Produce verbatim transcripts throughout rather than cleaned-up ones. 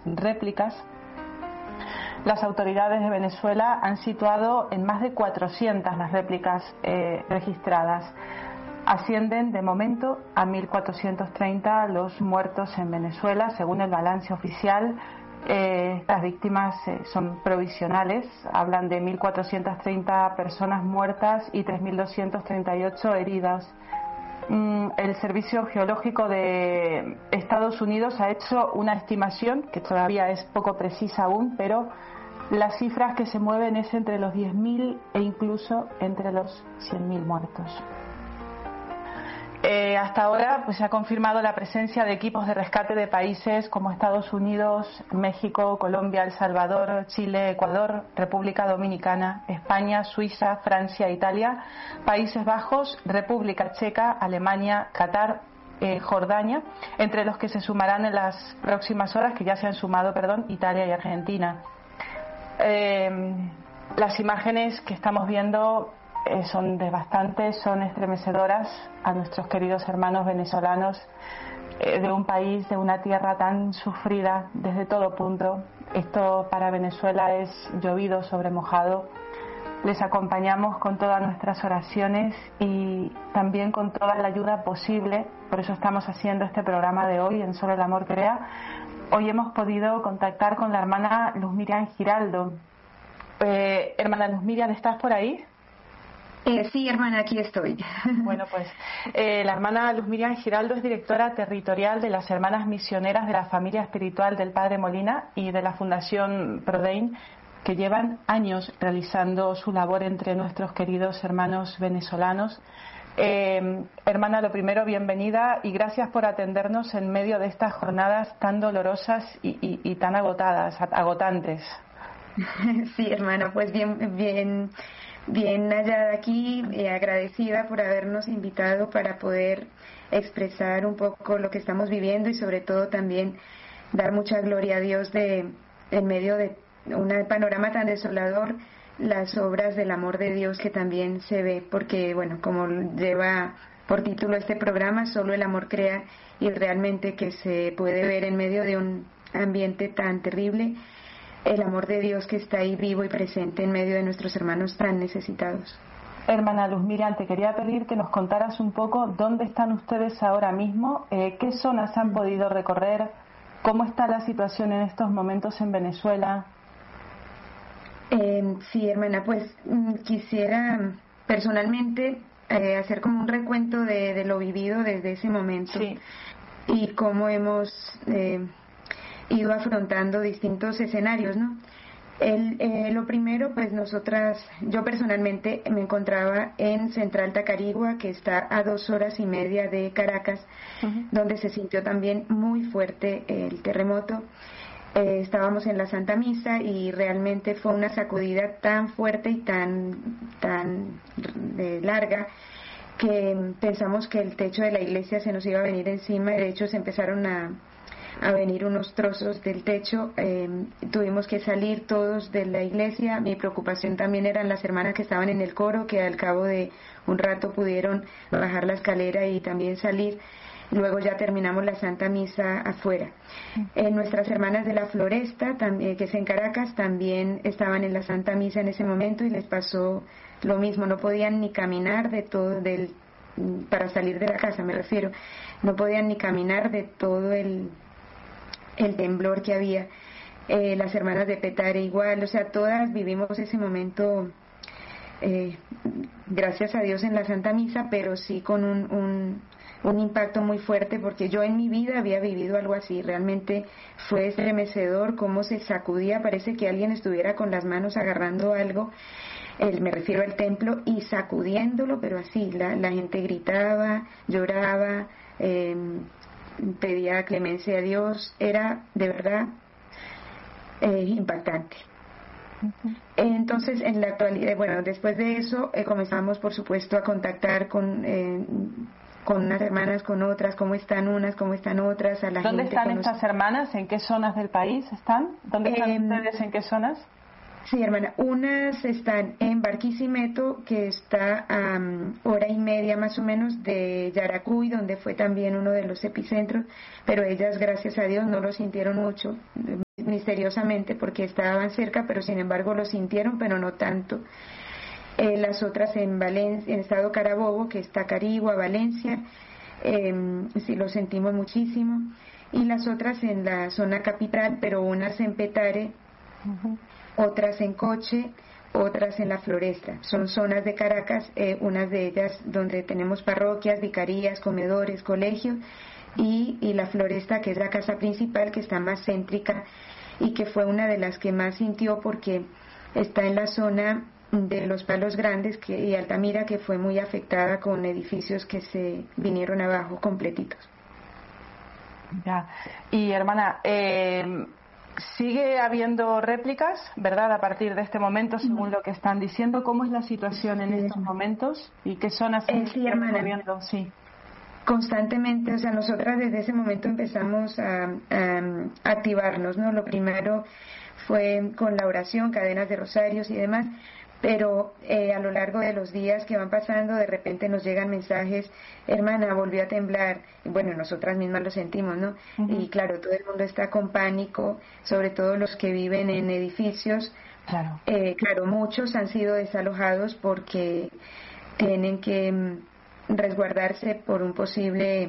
réplicas. Las autoridades de Venezuela han situado en más de cuatrocientas las réplicas eh, registradas. Ascienden de momento a mil cuatrocientos treinta los muertos en Venezuela, según el balance oficial. Eh, las víctimas eh, son provisionales, hablan de mil cuatrocientas treinta personas muertas y tres mil doscientas treinta y ocho heridas. Mm, el Servicio Geológico de Estados Unidos ha hecho una estimación, que todavía es poco precisa aún, pero las cifras que se mueven es entre los diez mil e incluso entre los cien mil muertos. Eh, hasta ahora pues, se ha confirmado la presencia de equipos de rescate de países como Estados Unidos, México, Colombia, El Salvador, Chile, Ecuador, República Dominicana, España, Suiza, Francia, Italia, Países Bajos, República Checa, Alemania, Qatar, eh, Jordania, entre los que se sumarán en las próximas horas, que ya se han sumado, perdón, Italia y Argentina. Eh, las imágenes que estamos viendo Eh, son devastantes, son estremecedoras a nuestros queridos hermanos venezolanos eh, de un país, de una tierra tan sufrida desde todo punto. Esto para Venezuela es llovido sobre mojado. Les acompañamos con todas nuestras oraciones y también con toda la ayuda posible. Por eso estamos haciendo este programa de hoy en Solo el Amor Crea. Hoy hemos podido contactar con la hermana Luz Miriam Giraldo. Eh, hermana Luz Miriam, ¿estás por ahí? Eh, sí, hermana, aquí estoy. Bueno, pues eh, la hermana Luz Miriam Giraldo es directora territorial de las Hermanas Misioneras de la Familia Espiritual del Padre Molina y de la Fundación Prodein, que llevan años realizando su labor entre nuestros queridos hermanos venezolanos. Eh, hermana, lo primero, bienvenida y gracias por atendernos en medio de estas jornadas tan dolorosas y, y, y tan agotadas, agotantes. Sí, hermana, pues bien, bien. Bien hallada aquí, eh, agradecida por habernos invitado para poder expresar un poco lo que estamos viviendo y sobre todo también dar mucha gloria a Dios de en medio de un panorama tan desolador, las obras del amor de Dios que también se ve, porque bueno, como lleva por título este programa, Solo el Amor Crea, y realmente que se puede ver en medio de un ambiente tan terrible el amor de Dios que está ahí vivo y presente en medio de nuestros hermanos tan necesitados. Hermana Luz Miriam, te quería pedir que nos contaras un poco dónde están ustedes ahora mismo, eh, qué zonas han podido recorrer, cómo está la situación en estos momentos en Venezuela. Eh, sí, hermana, pues quisiera personalmente eh, hacer como un recuento de, de lo vivido desde ese momento. Sí. Y cómo hemos eh, ido afrontando distintos escenarios, ¿no? El, eh, lo primero, pues nosotras, yo personalmente me encontraba en Central Tacarigua, que está a dos horas y media de Caracas, uh-huh. donde se sintió también muy fuerte el terremoto. Eh, estábamos en la Santa Misa y realmente fue una sacudida tan fuerte y tan, tan eh, larga que pensamos que el techo de la iglesia se nos iba a venir encima. De hecho, se empezaron a a venir unos trozos del techo, eh, tuvimos que salir todos de la iglesia. Mi preocupación también eran las hermanas que estaban en el coro, que al cabo de un rato pudieron bajar la escalera y también salir. Luego ya terminamos la Santa Misa afuera. Eh, nuestras hermanas de la Floresta, también, que es en Caracas, también estaban en la Santa Misa en ese momento y les pasó lo mismo, no podían ni caminar de todo, del, para salir de la casa me refiero, no podían ni caminar de todo el el temblor que había. Eh, las hermanas de Petare igual, o sea, todas vivimos ese momento, eh, gracias a Dios, en la Santa Misa, pero sí con un, un, un impacto muy fuerte, porque yo en mi vida había vivido algo así. Realmente fue estremecedor cómo se sacudía, parece que alguien estuviera con las manos agarrando algo, el, me refiero al templo, y sacudiéndolo, pero así, la, la gente gritaba, lloraba, eh, pedía clemencia a Dios. Era de verdad eh, impactante. Uh-huh. Entonces, en la actualidad, bueno, después de eso eh, comenzamos, por supuesto, a contactar con eh, con unas hermanas, con otras, cómo están unas, cómo están otras, a la ¿Dónde gente. están estas hermanas? ¿En qué zonas del país están? ¿Dónde están eh, ustedes? ¿En qué zonas? Sí, hermana, unas están en Barquisimeto, que está a um, hora y media más o menos de Yaracuy, donde fue también uno de los epicentros, pero ellas, gracias a Dios, no lo sintieron mucho. misteriosamente porque estaban cerca, pero sin embargo lo sintieron, pero no tanto. Eh, las otras en Valencia, en estado Carabobo, que está Carigua, Valencia, eh, sí lo sentimos muchísimo, y las otras en la zona capital, pero unas en Petare, uh-huh. otras en Coche, otras en la Floresta. Son zonas de Caracas, eh, unas de ellas donde tenemos parroquias, vicarías, comedores, colegios, y, y la Floresta, que es la casa principal, que está más céntrica y que fue una de las que más sintió porque está en la zona de Los Palos Grandes que, y Altamira, que fue muy afectada con edificios que se vinieron abajo completitos. Ya. Y hermana, eh, sigue habiendo réplicas, ¿verdad? A partir de este momento, según lo que están diciendo, ¿cómo es la situación en estos momentos y qué zonas eh, sí, hermana. Viendo? Sí. Constantemente, o sea, nosotras desde ese momento empezamos a, a, a activarnos, ¿no? Lo primero fue con la oración, cadenas de rosarios y demás, pero eh, a lo largo de los días que van pasando, de repente nos llegan mensajes, hermana, volvió a temblar, y bueno, nosotras mismas lo sentimos, ¿no? Uh-huh. Y claro, todo el mundo está con pánico, sobre todo los que viven en edificios. Claro. Eh, claro, muchos han sido desalojados porque tienen que mm, resguardarse por un posible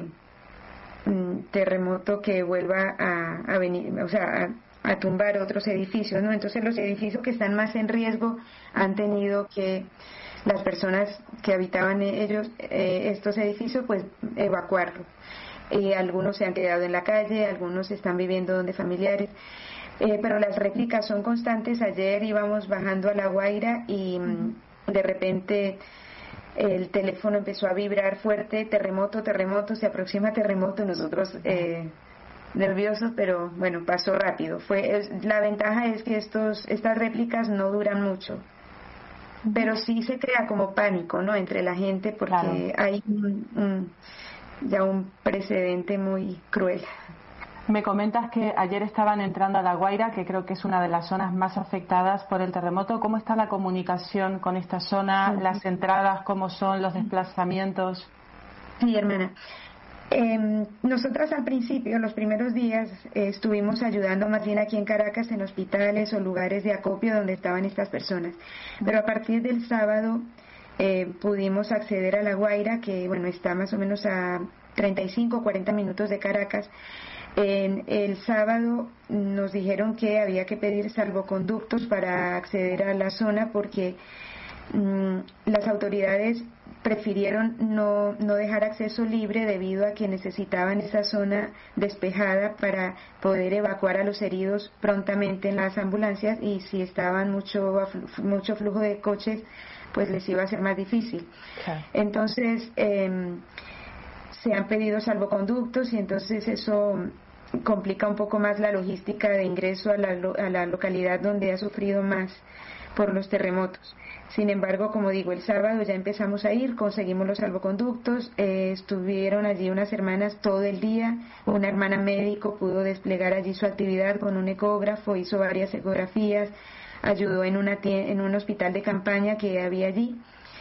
mm, terremoto que vuelva a, a venir, o sea, a, a tumbar otros edificios, ¿no? Entonces los edificios que están más en riesgo han tenido que las personas que habitaban ellos eh, estos edificios pues evacuarlo. Eh, algunos se han quedado en la calle, algunos están viviendo donde familiares, eh, pero las réplicas son constantes. Ayer íbamos bajando a La Guaira y mm, de repente el teléfono empezó a vibrar fuerte, terremoto, terremoto, se aproxima terremoto, nosotros eh, nerviosos, pero bueno, pasó rápido. Fue es, la ventaja es que estos estas réplicas no duran mucho, pero sí se crea como pánico, ¿no? Entre la gente porque claro. hay un, un, ya un precedente muy cruel. Me comentas que ayer estaban entrando a La Guaira, que creo que es una de las zonas más afectadas por el terremoto. ¿Cómo está la comunicación con esta zona? Sí. ¿Las entradas cómo son? ¿Los desplazamientos? Sí, hermana. Eh, nosotras al principio, los primeros días, eh, estuvimos ayudando más bien aquí en Caracas en hospitales o lugares de acopio donde estaban estas personas. Pero a partir del sábado eh, pudimos acceder a La Guaira, que bueno, está más o menos a treinta y cinco, cuarenta minutos de Caracas. En el sábado nos dijeron que había que pedir salvoconductos para acceder a la zona porque mmm, las autoridades prefirieron no, no dejar acceso libre debido a que necesitaban esa zona despejada para poder evacuar a los heridos prontamente en las ambulancias, y si estaban mucho, mucho flujo de coches pues les iba a ser más difícil. Okay. Entonces eh, se han pedido salvoconductos y entonces eso complica un poco más la logística de ingreso a la, a la localidad donde ha sufrido más por los terremotos. Sin embargo, como digo, el sábado ya empezamos a ir, conseguimos los salvoconductos, eh, estuvieron allí unas hermanas todo el día, una hermana médico pudo desplegar allí su actividad con un ecógrafo, hizo varias ecografías, ayudó en, una tien- en un hospital de campaña que había allí,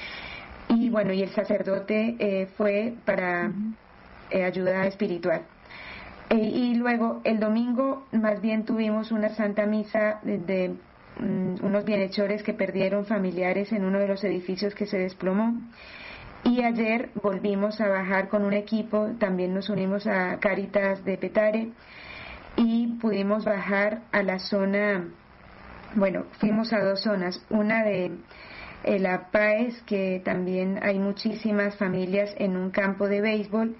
y bueno, y el sacerdote eh, fue para eh, ayuda espiritual. Eh, y luego el domingo más bien tuvimos una santa misa de, de um, unos bienhechores que perdieron familiares en uno de los edificios que se desplomó, y ayer volvimos a bajar con un equipo, también nos unimos a Cáritas de Petare y pudimos bajar a la zona, bueno, fuimos a dos zonas, una de eh, La Páez, que también hay muchísimas familias en un campo de béisbol,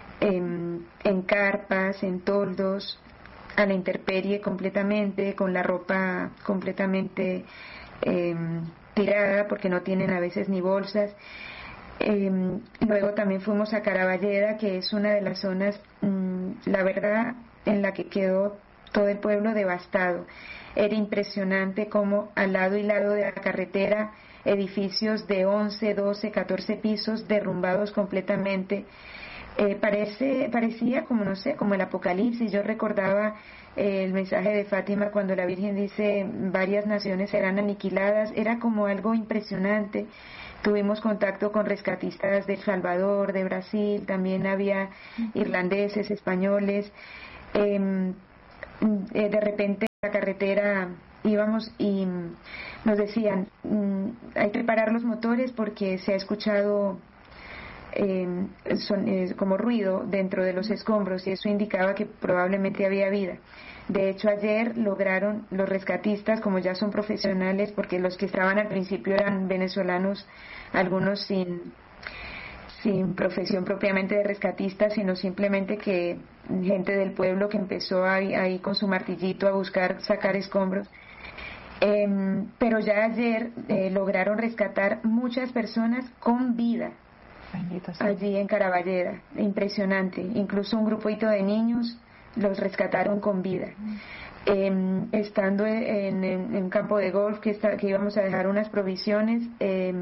En, en carpas, en toldos, a la intemperie completamente, con la ropa completamente eh, tirada porque no tienen a veces ni bolsas. Eh, luego también fuimos a Caraballeda, que es una de las zonas, mmm, la verdad, en la que quedó todo el pueblo devastado. Era impresionante como al lado y lado de la carretera edificios de once, doce, catorce pisos derrumbados completamente. Eh, parece, parecía como, no sé, como el apocalipsis. Yo recordaba eh, el mensaje de Fátima cuando la Virgen dice varias naciones serán aniquiladas. Era como algo impresionante. Tuvimos contacto con rescatistas de El Salvador, de Brasil, también había irlandeses, españoles. Eh, eh, de repente la carretera íbamos y nos decían, hay que parar los motores porque se ha escuchado eh, son, eh, como ruido dentro de los escombros, y eso indicaba que probablemente había vida. De hecho, ayer lograron los rescatistas, como ya son profesionales, porque los que estaban al principio eran venezolanos, algunos sin sin profesión propiamente de rescatistas, sino simplemente que gente del pueblo que empezó ahí, ahí con su martillito a buscar sacar escombros. Eh, pero ya ayer eh, lograron rescatar muchas personas con vida allí en Caraballeda, impresionante. Incluso un grupito de niños los rescataron con vida. Eh, estando en, en, en un campo de golf que, está, que íbamos a dejar unas provisiones, eh,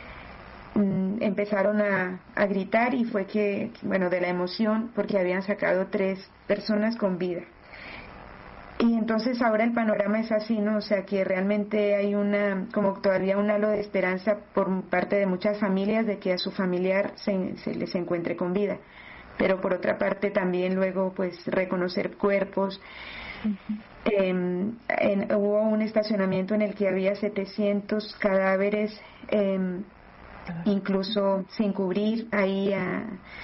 empezaron a, a gritar, y fue que, bueno, de la emoción, porque habían sacado tres personas con vida. Y entonces ahora el panorama es así, ¿no? O sea, que realmente hay una, como todavía un halo de esperanza por parte de muchas familias de que a su familiar se, se les encuentre con vida. Pero por otra parte también luego pues reconocer cuerpos. Uh-huh. eh, en, hubo un estacionamiento en el que había setecientos cadáveres, eh, incluso sin cubrir, ahí a,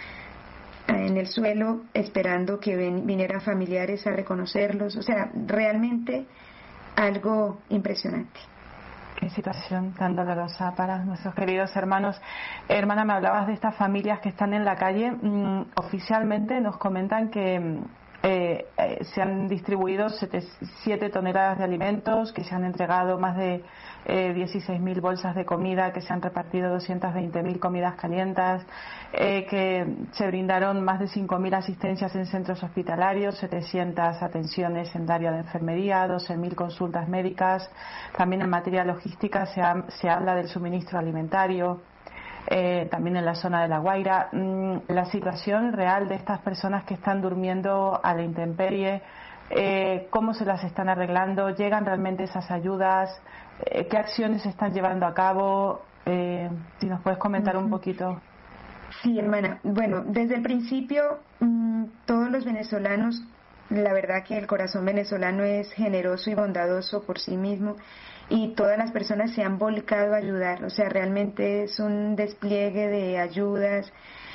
a, en el suelo, esperando que ven, vinieran familiares a reconocerlos. O sea, realmente algo impresionante. Qué situación tan dolorosa para nuestros queridos hermanos. Hermana, me hablabas de estas familias que están en la calle. Mm, oficialmente nos comentan que eh, eh, se han distribuido siete toneladas de alimentos, que se han entregado más de eh, dieciséis mil bolsas de comida, que se han repartido doscientas veinte mil comidas calientas, eh, que se brindaron más de cinco mil asistencias en centros hospitalarios, setecientas atenciones en el área de enfermería, doce mil consultas médicas. También en materia logística se, ha, se habla del suministro alimentario. Eh, también en la zona de La Guaira. Mm, la situación real de estas personas que están durmiendo a la intemperie, eh, cómo se las están arreglando, llegan realmente esas ayudas, eh, qué acciones se están llevando a cabo, eh, si nos puedes comentar un poquito. Sí, hermana. Bueno, desde el principio mmm, todos los venezolanos, la verdad que el corazón venezolano es generoso y bondadoso por sí mismo, y todas las personas se han volcado a ayudar. O sea, realmente es un despliegue de ayudas,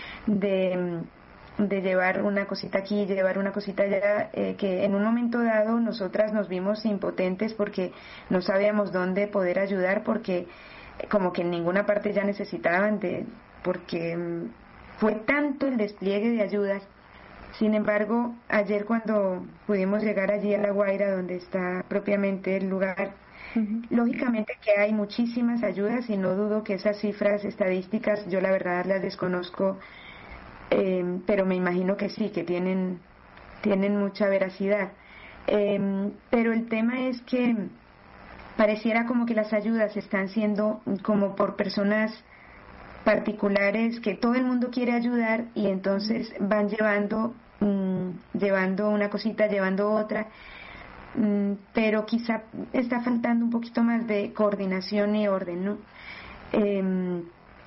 de, de llevar una cosita aquí, llevar una cosita allá, eh, que en un momento dado nosotras nos vimos impotentes porque no sabíamos dónde poder ayudar, porque como que en ninguna parte ya necesitaban, de, porque fue tanto el despliegue de ayudas. Sin embargo, ayer cuando pudimos llegar allí a La Guaira, donde está propiamente el lugar, uh-huh. Lógicamente que hay muchísimas ayudas, y no dudo que esas cifras estadísticas, yo la verdad las desconozco, eh, pero me imagino que sí, que tienen, tienen mucha veracidad. Eh, pero el tema es que pareciera como que las ayudas están siendo como por personas particulares, que todo el mundo quiere ayudar, y entonces van llevando mmm, llevando una cosita, llevando otra, mmm, pero quizá está faltando un poquito más de coordinación y orden, ¿no? Eh,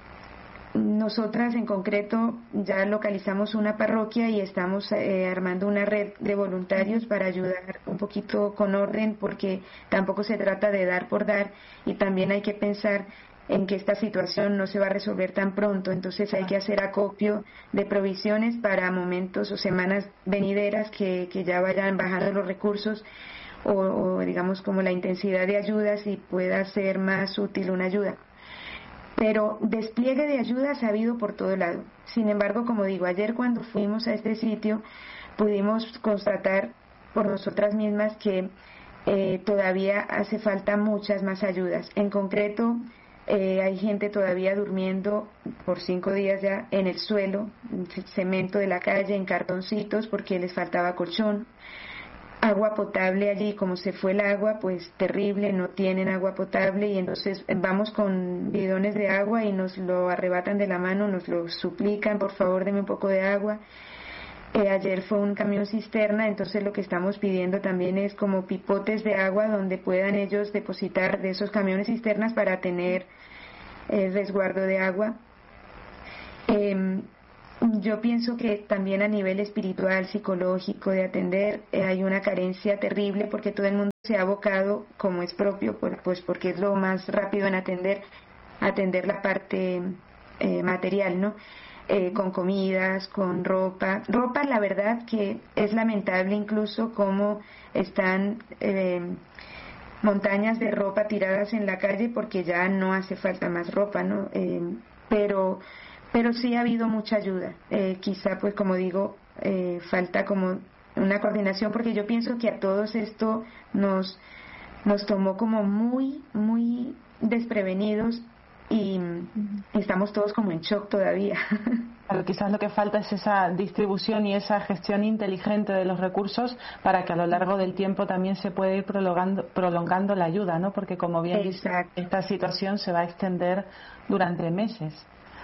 nosotras en concreto ya localizamos una parroquia y estamos eh, armando una red de voluntarios para ayudar un poquito con orden, porque tampoco se trata de dar por dar, y también hay que pensar en que esta situación no se va a resolver tan pronto. Entonces hay que hacer acopio de provisiones para momentos o semanas venideras que, que ya vayan bajando los recursos, o, o digamos como la intensidad de ayudas, y pueda ser más útil una ayuda. Pero despliegue de ayudas ha habido por todo lado. Sin embargo, como digo, ayer cuando fuimos a este sitio pudimos constatar por nosotras mismas que eh, todavía hace falta muchas más ayudas. En concreto, Eh, hay gente todavía durmiendo por cinco días ya en el suelo, en cemento de la calle, en cartoncitos, porque les faltaba colchón. Agua potable allí, como se fue el agua, pues terrible, no tienen agua potable, y entonces vamos con bidones de agua y nos lo arrebatan de la mano, nos lo suplican, por favor deme un poco de agua. Eh, ayer fue un camión cisterna, entonces lo que estamos pidiendo también es como pipotes de agua donde puedan ellos depositar de esos camiones cisternas para tener eh, resguardo de agua. Eh, yo pienso que también a nivel espiritual, psicológico, de atender, eh, hay una carencia terrible porque todo el mundo se ha abocado, como es propio, por, pues porque es lo más rápido en atender, atender la parte eh, material, ¿no? Eh, con comidas, con ropa. Ropa, la verdad que es lamentable incluso cómo están eh, montañas de ropa tiradas en la calle porque ya no hace falta más ropa, ¿no? Eh, pero pero sí ha habido mucha ayuda. Eh, quizá, pues como digo, eh, falta como una coordinación, porque yo pienso que a todos esto nos, nos tomó como muy, muy desprevenidos y estamos todos como en shock todavía. Claro, quizás lo que falta es esa distribución y esa gestión inteligente de los recursos para que a lo largo del tiempo también se pueda ir prolongando, prolongando la ayuda, ¿no? Porque como bien dice, esta situación se va a extender durante meses.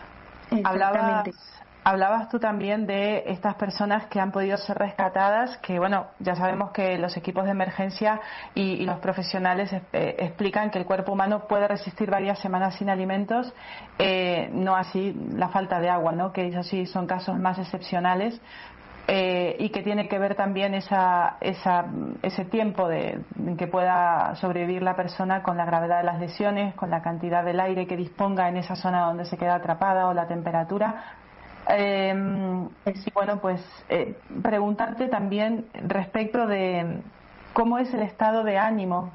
Hablabas, hablabas tú también de estas personas que han podido ser rescatadas, que bueno, ya sabemos que los equipos de emergencia y, y los profesionales eh, explican que el cuerpo humano puede resistir varias semanas sin alimentos, eh, no así la falta de agua, ¿no? Que eso sí son casos más excepcionales. Eh, y que tiene que ver también esa, esa, ese tiempo de, en que pueda sobrevivir la persona con la gravedad de las lesiones, con la cantidad del aire que disponga en esa zona donde se queda atrapada o la temperatura. Eh, y bueno, pues eh, preguntarte también respecto de cómo es el estado de ánimo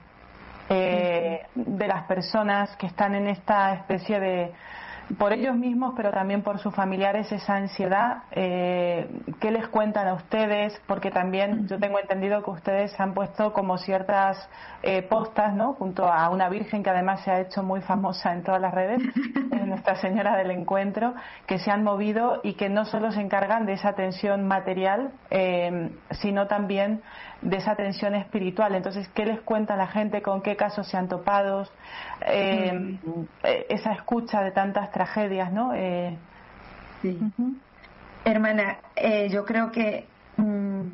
eh, de las personas que están en esta especie de, por ellos mismos, pero también por sus familiares, esa ansiedad. Eh, ¿Qué les cuentan a ustedes? Porque también yo tengo entendido que ustedes han puesto como ciertas eh, postas, ¿no? Junto a una virgen que además se ha hecho muy famosa en todas las redes, eh, Nuestra Señora del Encuentro, que se han movido y que no solo se encargan de esa atención material, eh, sino también de esa atención espiritual. Entonces, ¿qué les cuenta la gente? ¿Con qué casos se han topado? Eh, uh-huh. Esa escucha de tantas tragedias, ¿no? Eh, sí. Uh-huh. Hermana, eh, yo creo que mmm,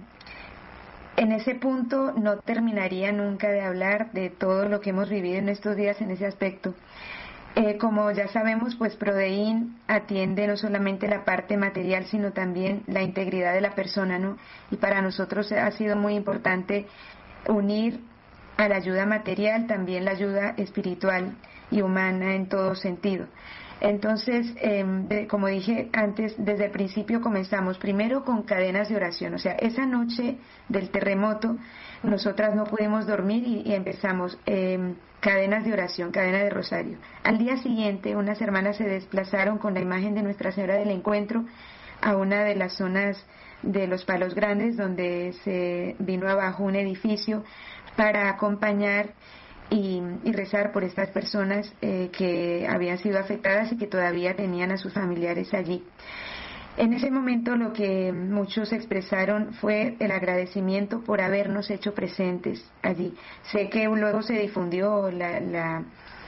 en ese punto no terminaría nunca de hablar de todo lo que hemos vivido en estos días en ese aspecto. Eh, como ya sabemos, pues Prodein atiende no solamente la parte material, sino también la integridad de la persona, ¿no? Y para nosotros ha sido muy importante unir a la ayuda material también la ayuda espiritual y humana en todo sentido. Entonces, eh, de, como dije antes, desde el principio comenzamos primero con cadenas de oración. O sea, esa noche del terremoto, nosotras no pudimos dormir y, y empezamos eh, cadenas de oración, cadena de rosario. Al día siguiente, unas hermanas se desplazaron con la imagen de Nuestra Señora del Encuentro a una de las zonas de los Palos Grandes, donde se vino abajo un edificio para acompañar Y, y rezar por estas personas eh, que habían sido afectadas y que todavía tenían a sus familiares allí. En ese momento lo que muchos expresaron fue el agradecimiento por habernos hecho presentes allí. Sé que luego se difundió la, la,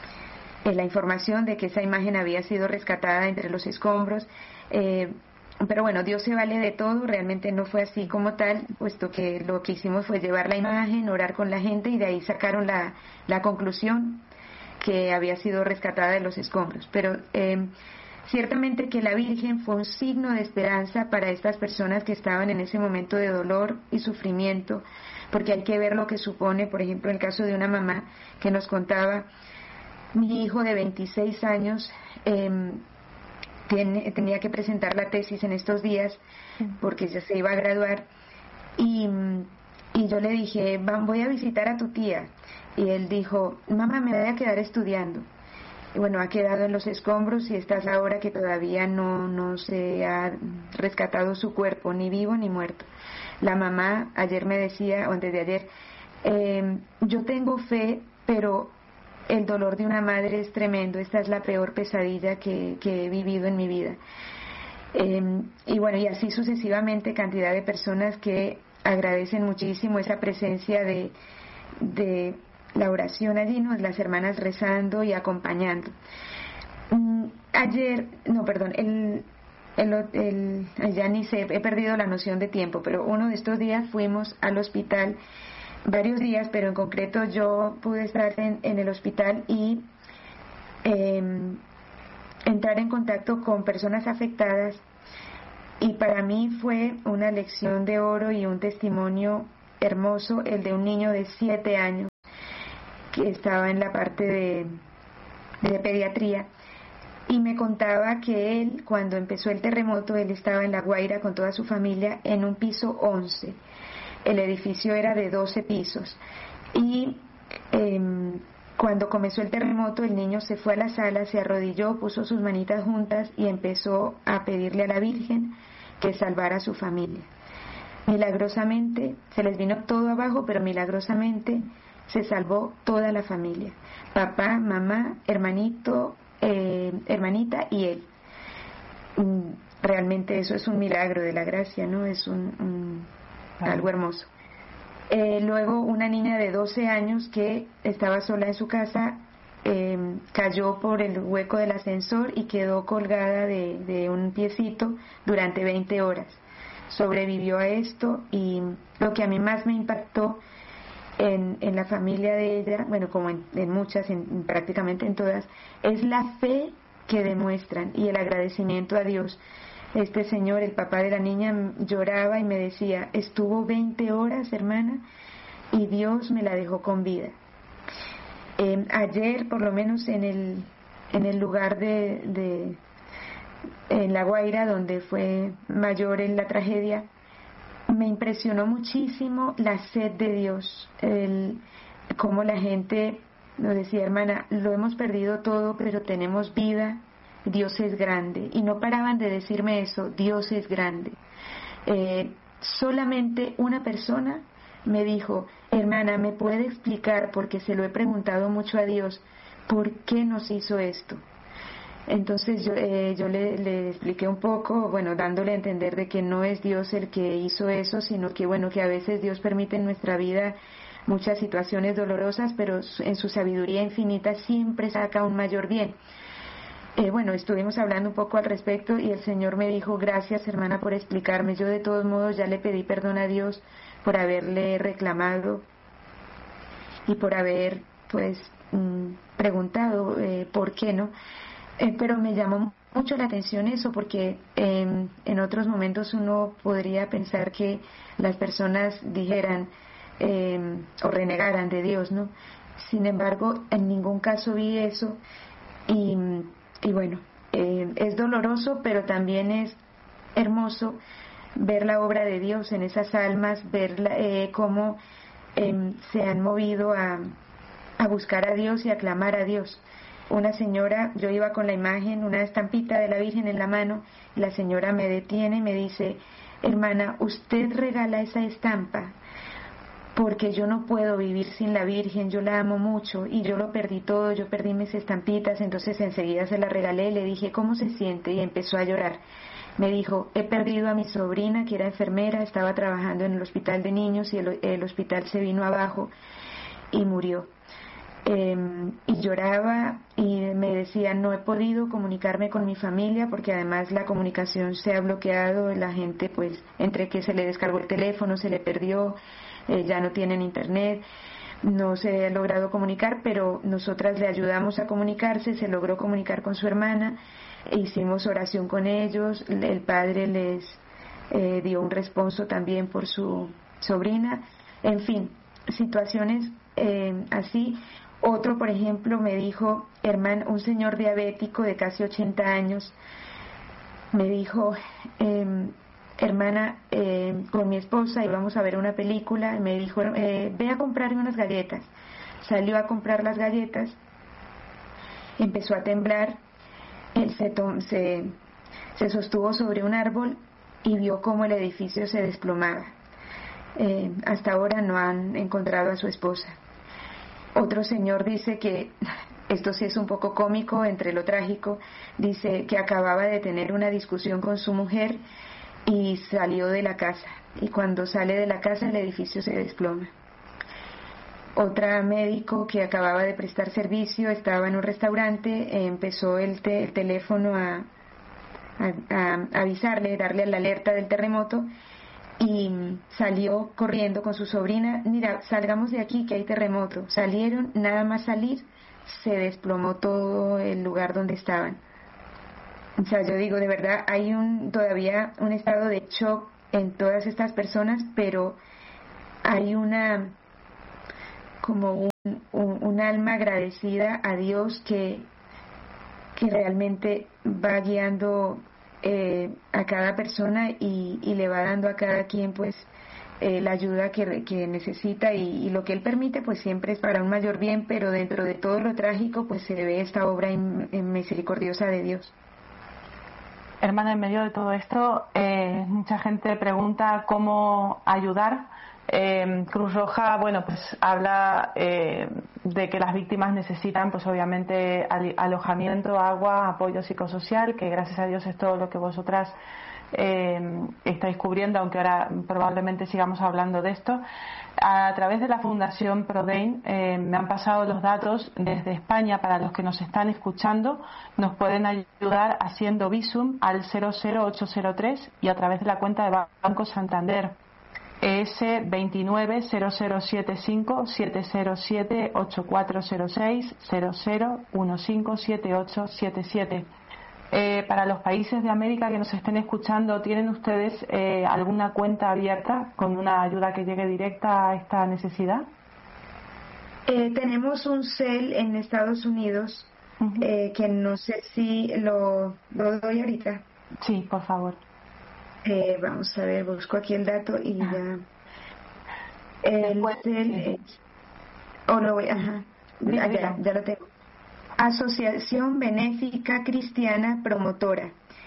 la información de que esa imagen había sido rescatada entre los escombros, eh, pero bueno, Dios se vale de todo, realmente no fue así como tal, puesto que lo que hicimos fue llevar la imagen, orar con la gente y de ahí sacaron la, la conclusión que había sido rescatada de los escombros. Pero eh, ciertamente que la Virgen fue un signo de esperanza para estas personas que estaban en ese momento de dolor y sufrimiento, porque hay que ver lo que supone, por ejemplo, el caso de una mamá que nos contaba, mi hijo de veintiséis años, eh, tenía que presentar la tesis en estos días porque ya se iba a graduar y, y yo le dije, voy a visitar a tu tía, y él dijo, mamá, me voy a quedar estudiando. Y bueno, ha quedado en los escombros y estás ahora que todavía no, no se ha rescatado su cuerpo, ni vivo ni muerto. La mamá ayer me decía, o antes de ayer, eh, yo tengo fe, pero el dolor de una madre es tremendo, esta es la peor pesadilla que, que he vivido en mi vida. Eh, y bueno, y así sucesivamente, cantidad de personas que agradecen muchísimo esa presencia de, de la oración allí, ¿no? Las hermanas rezando y acompañando. Mm, ayer, no, perdón, el, el, el, ya ni sé, he perdido la noción de tiempo, pero uno de estos días fuimos al hospital, varios días, pero en concreto yo pude estar en, en el hospital y eh, entrar en contacto con personas afectadas Y para mí fue una lección de oro y un testimonio hermoso el de un niño de siete años que estaba en la parte de, de pediatría, y me contaba que él, cuando empezó el terremoto, él estaba en La Guaira con toda su familia en un piso once. El edificio era de doce pisos, y eh, cuando comenzó el terremoto, el niño se fue a la sala, se arrodilló, puso sus manitas juntas y empezó a pedirle a la Virgen que salvara a su familia. Milagrosamente se les vino todo abajo, pero milagrosamente se salvó toda la familia: papá, mamá, hermanito, eh, hermanita y él. Realmente eso es un milagro de la gracia, ¿no? Es un, un algo hermoso. Eh, luego una niña de doce años que estaba sola en su casa, eh, cayó por el hueco del ascensor y quedó colgada de, de un piecito durante veinte horas. Sobrevivió a esto, y lo que a mí más me impactó en, en la familia de ella, bueno, como en, en muchas, en, prácticamente en todas, es la fe que demuestran y el agradecimiento a Dios. Este señor, el papá de la niña, lloraba y me decía: estuvo veinte horas, hermana, y Dios me la dejó con vida. Eh, ayer, por lo menos en el, en el lugar de, de en La Guaira, donde fue mayor en la tragedia, me impresionó muchísimo la sed de Dios, el, cómo la gente nos decía: hermana, lo hemos perdido todo, pero tenemos vida, Dios es grande. Y no paraban de decirme eso: Dios es grande. Eh, solamente una persona me dijo: hermana, ¿me puede explicar, porque se lo he preguntado mucho a Dios, por qué nos hizo esto? Entonces yo, eh, yo le, le expliqué un poco, bueno, dándole a entender de que no es Dios el que hizo eso, sino que, bueno, que a veces Dios permite en nuestra vida muchas situaciones dolorosas, pero en su sabiduría infinita siempre saca un mayor bien. Eh, bueno, estuvimos hablando un poco al respecto, y el Señor me dijo: gracias, hermana, por explicarme. Yo de todos modos ya le pedí perdón a Dios por haberle reclamado y por haber, pues, mmm, preguntado eh, por qué, ¿no? Eh, pero me llamó mucho la atención eso, porque eh, en otros momentos uno podría pensar que las personas dijeran eh, o renegaran de Dios, ¿no? Sin embargo, en ningún caso vi eso, y, y bueno, eh, es doloroso, pero también es hermoso ver la obra de Dios en esas almas, ver la, eh, cómo eh, se han movido a, a buscar a Dios y a clamar a Dios. Una señora, yo iba con la imagen, una estampita de la Virgen en la mano, y la señora me detiene y me dice: hermana, usted regala esa estampa porque yo no puedo vivir sin la Virgen, yo la amo mucho y yo lo perdí todo, yo perdí mis estampitas. Entonces enseguida se la regalé, le dije: ¿cómo se siente? Y empezó a llorar. Me dijo: he perdido a mi sobrina, que era enfermera, estaba trabajando en el hospital de niños, y el, el hospital se vino abajo y murió. Eh, y lloraba y me decía: no he podido comunicarme con mi familia, porque además la comunicación se ha bloqueado, la gente, pues, entre que se le descargó el teléfono, se le perdió, eh, ya no tienen internet, no se ha logrado comunicar, pero nosotras le ayudamos a comunicarse, se logró comunicar con su hermana, e hicimos oración con ellos, el padre les eh, dio un responso también por su sobrina. En fin, situaciones eh, así. Otro, por ejemplo, me dijo, hermano, un señor diabético de casi ochenta años, me dijo: eh, hermana, eh, con mi esposa íbamos a ver una película, y me dijo: eh, ve a comprarme unas galletas. Salió a comprar las galletas, empezó a temblar, él se, se, se sostuvo sobre un árbol y vio cómo el edificio se desplomaba. Eh, hasta ahora no han encontrado a su esposa. Otro señor dice que, esto sí es un poco cómico entre lo trágico, dice que acababa de tener una discusión con su mujer y salió de la casa, y cuando sale de la casa el edificio se desploma. Otra médico que acababa de prestar servicio, estaba en un restaurante, eh, empezó el, te el teléfono a, a, a avisarle, darle la alerta del terremoto, y salió corriendo con su sobrina: mira, salgamos de aquí que hay terremoto. Salieron, nada más salir se desplomó todo el lugar donde estaban. O sea, yo digo, de verdad, hay un todavía un estado de shock en todas estas personas, pero hay una como un, un, un alma agradecida a Dios que, que realmente va guiando eh, a cada persona y, y le va dando a cada quien pues eh, la ayuda que, que necesita y, y lo que Él permite pues siempre es para un mayor bien, pero dentro de todo lo trágico pues se ve esta obra in, in misericordiosa de Dios. Hermana, en medio de todo esto, eh, mucha gente pregunta cómo ayudar. Eh, Cruz Roja, bueno, pues habla eh, de que las víctimas necesitan, pues obviamente, al, alojamiento, agua, apoyo psicosocial, que gracias a Dios es todo lo que vosotras eh, estáis cubriendo, aunque ahora probablemente sigamos hablando de esto. A través de la Fundación Prodein eh, me han pasado los datos desde España. Para los que nos están escuchando, nos pueden ayudar haciendo Bizum al cero cero ocho cero tres y a través de la cuenta de Banco Santander E S veintinueve cero cero siete cinco siete cero siete ocho cuatro cero seis cero cero uno cinco siete ocho siete siete. Eh, para los países de América que nos estén escuchando, ¿tienen ustedes eh, alguna cuenta abierta con una ayuda que llegue directa a esta necesidad? Eh, tenemos un C E L en Estados Unidos, uh-huh. eh, que no sé si lo, lo doy ahorita. Sí, por favor. Eh, vamos a ver, busco aquí el dato y ya. El Después, C E L sí. es, oh, lo voy, ajá, ah, ya, ya lo tengo. Asociación Benéfica Cristiana Promotora.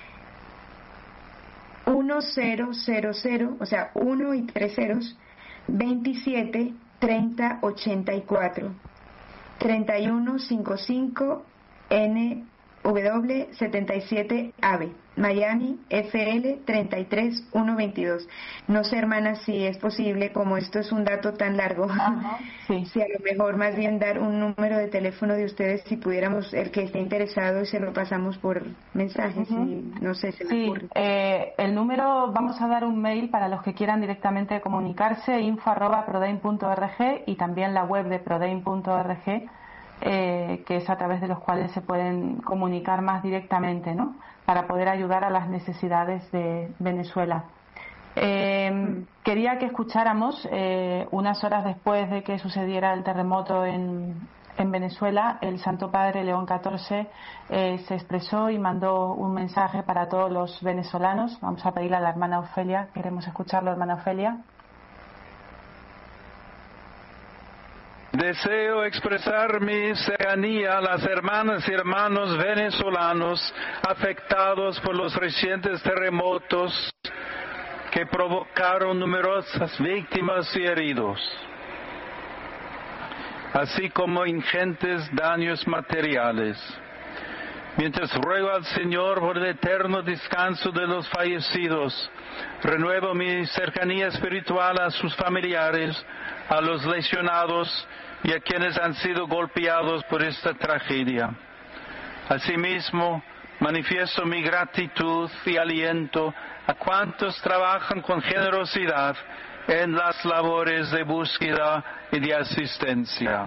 uno cero cero cero, o sea, uno y tres ceros, veintisiete treinta ochenta y cuatro, treinta y uno cincuenta y cinco N W setenta y siete A B, Miami, F L treinta y tres ciento veintidós. No sé, hermana, si es posible, como esto es un dato tan largo, Ajá, sí. si a lo mejor más bien dar un número de teléfono de ustedes, si pudiéramos, el que esté interesado, y se lo pasamos por mensajes, uh-huh. y no sé, se me sí, ocurre. Eh, el número, vamos a dar un mail para los que quieran directamente comunicarse, info arroba prodein punto org, y también la web de prodein punto org. Eh, que es a través de los cuales se pueden comunicar más directamente, ¿no?, para poder ayudar a las necesidades de Venezuela. Eh, mm. Quería que escucháramos, eh, unas horas después de que sucediera el terremoto en, en Venezuela, el Santo Padre León catorce eh, se expresó y mandó un mensaje para todos los venezolanos. Vamos a pedirle a la hermana Ofelia, queremos escucharlo, hermana Ofelia. Deseo expresar mi cercanía a las hermanas y hermanos venezolanos afectados por los recientes terremotos que provocaron numerosas víctimas y heridos, así como ingentes daños materiales. Mientras ruego al Señor por el eterno descanso de los fallecidos, renuevo mi cercanía espiritual a sus familiares, a los lesionados y a quienes han sido golpeados por esta tragedia. Asimismo, manifiesto mi gratitud y aliento a cuantos trabajan con generosidad en las labores de búsqueda y de asistencia.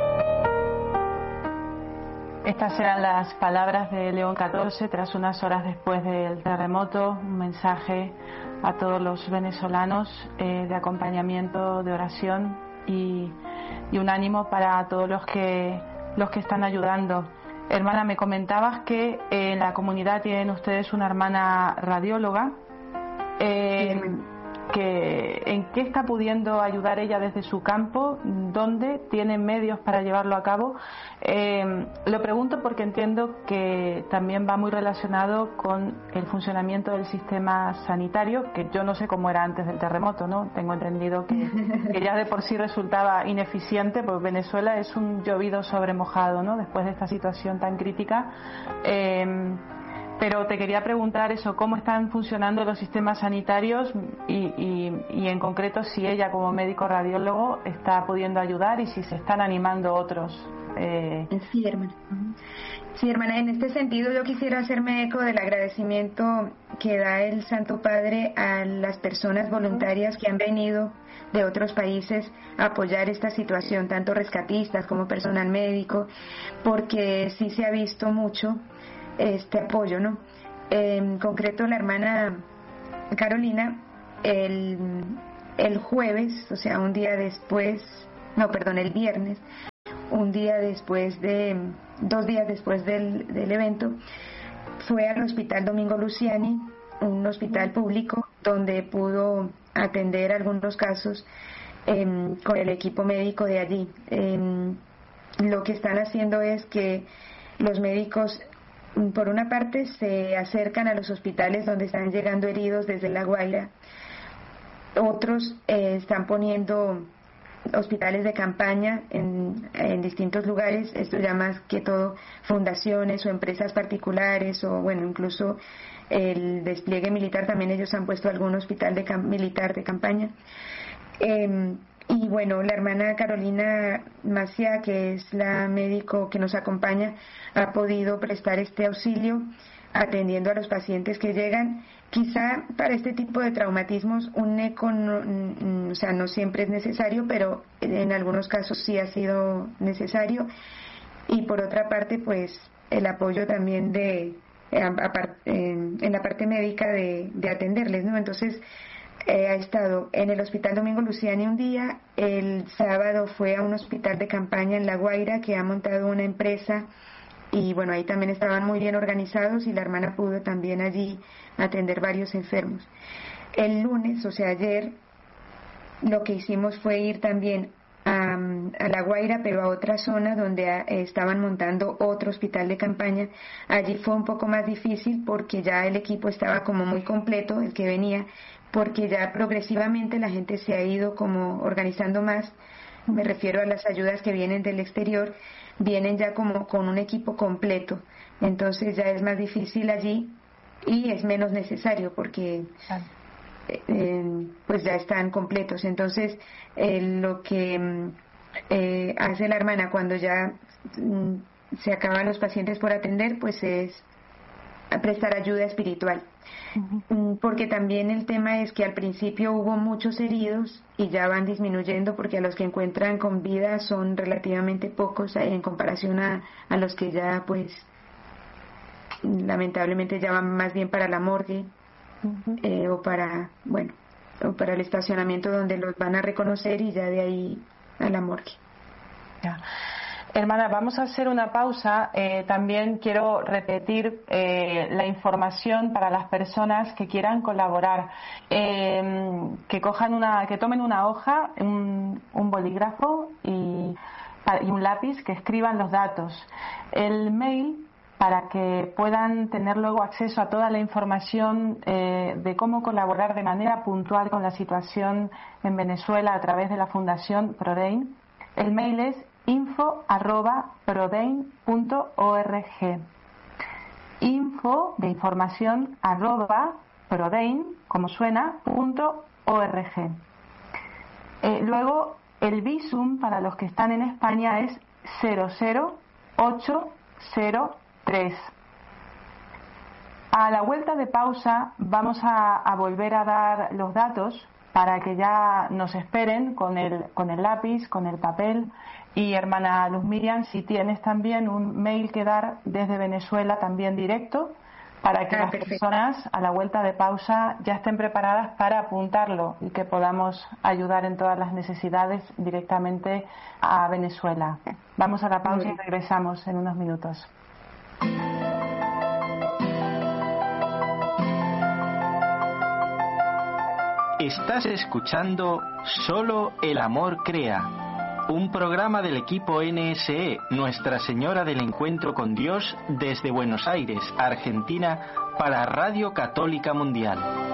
Estas eran las palabras de León catorce tras unas horas después del terremoto, un mensaje a todos los venezolanos eh, de acompañamiento, de oración y, y un ánimo para todos los que, los que están ayudando. Hermana, me comentabas que en la comunidad tienen ustedes una hermana radióloga. Eh, que, ¿En qué está pudiendo ayudar ella desde su campo? ¿Dónde tiene medios para llevarlo a cabo? Eh, lo pregunto porque entiendo que también va muy relacionado con el funcionamiento del sistema sanitario, que yo no sé cómo era antes del terremoto, ¿no? Tengo entendido que, que ya de por sí resultaba ineficiente, porque Venezuela es un llovido sobre mojado, ¿no?, después de esta situación tan crítica. Eh, Pero te quería preguntar eso, cómo están funcionando los sistemas sanitarios y, y, y en concreto si ella como médico radiólogo está pudiendo ayudar y si se están animando otros. Eh... Sí, hermana. Sí, hermana, en este sentido yo quisiera hacerme eco del agradecimiento que da el Santo Padre a las personas voluntarias que han venido de otros países a apoyar esta situación, tanto rescatistas como personal médico, porque sí se ha visto mucho este apoyo, ¿no? En concreto, la hermana Carolina, el, el jueves, o sea, un día después, no, perdón, el viernes, un día después de, dos días después del, del evento, fue al Hospital Domingo Luciani, un hospital público donde pudo atender algunos casos eh, con el equipo médico de allí. Eh, lo que están haciendo es que los médicos, por una parte, se acercan a los hospitales donde están llegando heridos desde La Guaira. Otros eh, están poniendo hospitales de campaña en, en distintos lugares, esto ya más que todo fundaciones o empresas particulares, o bueno, incluso el despliegue militar, también ellos han puesto algún hospital de cam- militar de campaña. Eh, y bueno, la hermana Carolina Maciá, que es la médico que nos acompaña, ha podido prestar este auxilio atendiendo a los pacientes que llegan. Quizá para este tipo de traumatismos un eco no, o sea, no siempre es necesario, pero en algunos casos sí ha sido necesario. Y por otra parte, pues el apoyo también de en, en la parte médica de, de atenderles, ¿no? Entonces eh, ha estado en el Hospital Domingo Luciani un día, el sábado fue a un hospital de campaña en La Guaira que ha montado una empresa, y bueno, ahí también estaban muy bien organizados y la hermana pudo también allí atender varios enfermos. El lunes, o sea ayer, lo que hicimos fue ir también a, a La Guaira, pero a otra zona donde a, estaban montando otro hospital de campaña. Allí fue un poco más difícil porque ya el equipo estaba como muy completo, el que venía, porque ya progresivamente la gente se ha ido como organizando más. Me refiero a las ayudas que vienen del exterior, vienen ya como con un equipo completo, entonces ya es más difícil allí y es menos necesario porque eh, pues ya están completos. Entonces eh, lo que eh, hace la hermana cuando ya mm, se acaban los pacientes por atender, pues es prestar ayuda espiritual. Uh-huh. Porque también el tema es que al principio hubo muchos heridos y ya van disminuyendo, porque a los que encuentran con vida son relativamente pocos en comparación a, a los que ya pues lamentablemente ya van más bien para la morgue. Uh-huh. eh, o para bueno o para el estacionamiento donde los van a reconocer y ya de ahí a la morgue. Ya. Hermana, vamos a hacer una pausa. Eh, también quiero repetir eh, la información para las personas que quieran colaborar. Eh, que cojan una, que tomen una hoja, un, un bolígrafo y, y un lápiz, que escriban los datos. El mail, para que puedan tener luego acceso a toda la información eh, de cómo colaborar de manera puntual con la situación en Venezuela a través de la Fundación Prodein. El mail es info arroba prodein punto org. Info de información arroba prodein, como suena, punto org. Eh, luego el visum para los que están en España es cero cero ocho cero tres. A la vuelta de pausa vamos a, a volver a dar los datos para que ya nos esperen con el, con el lápiz, con el papel. Y hermana Luz Miriam, si tienes también un mail que dar desde Venezuela también directo, para que ah, las perfecto. personas a la vuelta de pausa ya estén preparadas para apuntarlo y que podamos ayudar en todas las necesidades directamente a Venezuela. Vamos a la pausa y regresamos en unos minutos. Estás escuchando Solo el Amor Crea, un programa del equipo N S E, Nuestra Señora del Encuentro con Dios, desde Buenos Aires, Argentina, para Radio Católica Mundial.